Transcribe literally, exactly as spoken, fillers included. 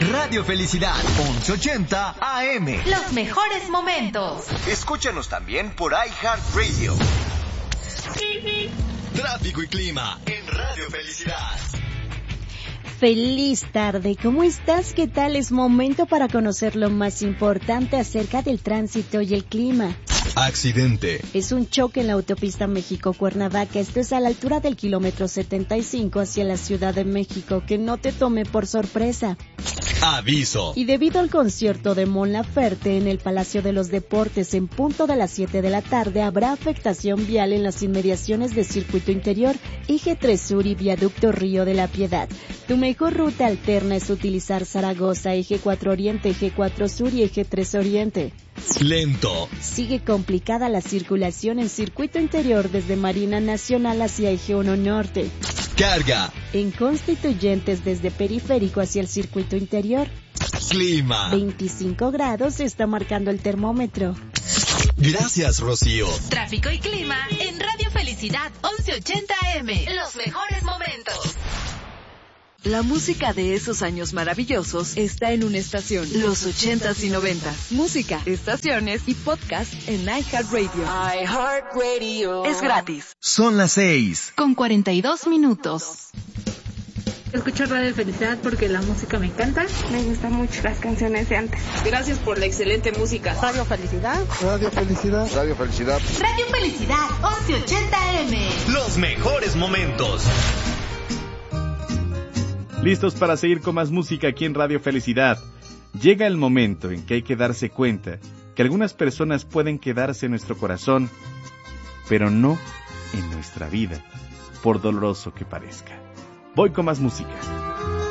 Radio Felicidad, once ochenta A M. Los mejores momentos. Escúchanos también por iHeartRadio. Tráfico y clima en Radio Felicidad. Feliz tarde, ¿cómo estás? ¿Qué tal? Es momento para conocer lo más importante acerca del tránsito y el clima. Accidente. Es un choque en la autopista México-Cuernavaca. Esto es a la altura del kilómetro setenta y cinco hacia la Ciudad de México. Que no te tome por sorpresa. Aviso. Y debido al concierto de Mon Laferte en el Palacio de los Deportes en punto de las siete de la tarde, habrá afectación vial en las inmediaciones de Circuito Interior, Eje tres Sur y Viaducto Río de la Piedad. Tu mejor ruta alterna es utilizar Zaragoza, Eje cuatro Oriente, Eje cuatro Sur y Eje tres Oriente. Lento. Sigue complicada la circulación en Circuito Interior desde Marina Nacional hacia Eje uno Norte. Carga. En Constituyentes desde Periférico hacia el Circuito Interior. Clima. veinticinco grados está marcando el termómetro. Gracias, Rocío. Tráfico y clima en Radio Felicidad, once ochenta A M. Los mejores momentos. La música de esos años maravillosos está en una estación, los ochentas y noventas. Música, estaciones y podcast en iHeartRadio. iHeartRadio. Es gratis. Son las seis. Con cuarenta y dos minutos. Escucho Radio Felicidad porque la música me encanta. Me gustan mucho las canciones de antes. Gracias por la excelente música. Radio Felicidad. Radio Felicidad. Radio Felicidad. Radio Felicidad, once ochenta A M. Los mejores momentos. Listos para seguir con más música aquí en Radio Felicidad. Llega el momento en que hay que darse cuenta que algunas personas pueden quedarse en nuestro corazón, pero no en nuestra vida, por doloroso que parezca. Voy con más música.